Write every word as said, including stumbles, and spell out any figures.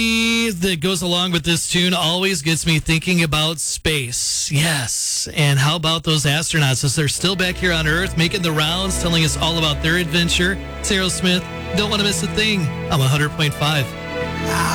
that goes along with this tune always gets me thinking about space. Yes. And how about those astronauts as they're still back here on Earth making the rounds, telling us all about their adventure? It's Aerosmith. Don't want to miss a thing. I'm one hundred point five.